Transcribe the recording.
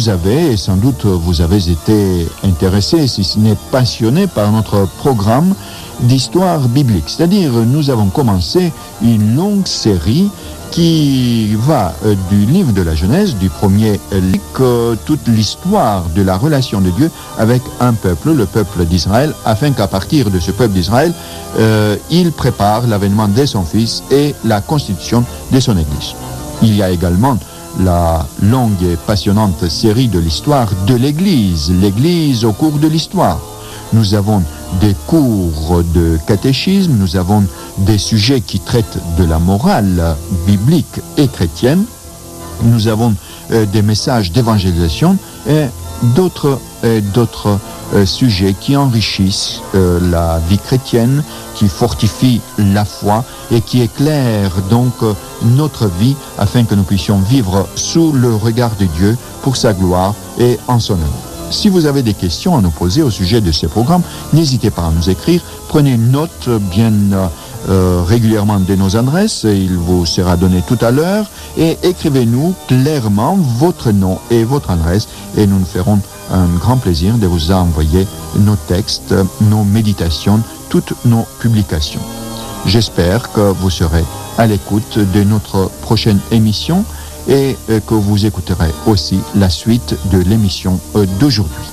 vous avez, et sans doute vous avez été intéressé, si ce n'est passionné par notre programme d'histoire biblique. C'est-à-dire, nous avons commencé une longue série qui va du livre de la Genèse, du premier livre, toute l'histoire de la relation de Dieu avec un peuple, le peuple d'Israël, afin qu'à partir de ce peuple d'Israël, il prépare l'avènement de son Fils et la constitution de son Église. Il y a également la longue et passionnante série de l'histoire de l'Église, l'Église au cours de l'histoire. Nous avons des cours de catéchisme, nous avons des sujets qui traitent de la morale biblique et chrétienne, nous avons des messages d'évangélisation et d'autres sujets qui enrichissent la vie chrétienne, qui fortifient la foi et qui éclairent donc notre vie afin que nous puissions vivre sous le regard de Dieu pour sa gloire et en son honneur. Si vous avez des questions à nous poser au sujet de ces programmes, n'hésitez pas à nous écrire. Prenez note bien régulièrement de nos adresses, il vous sera donné tout à l'heure, et écrivez-nous clairement votre nom et votre adresse, et nous nous ferons un grand plaisir de vous envoyer nos textes, nos méditations, toutes nos publications. J'espère que vous serez à l'écoute de notre prochaine émission et que vous écouterez aussi la suite de l'émission d'aujourd'hui.